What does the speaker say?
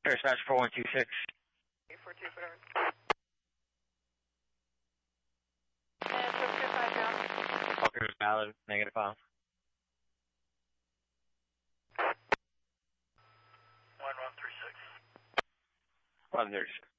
Dispatch 4126. 842, whatever. And 625 down. Walker's valid, negative file. 1136. 1136.